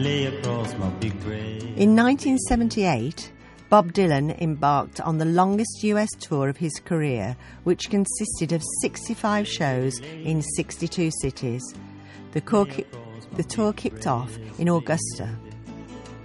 In 1978, Bob Dylan embarked on the longest US tour of his career, which consisted of 65 shows in 62 cities. The tour kicked off in Augusta,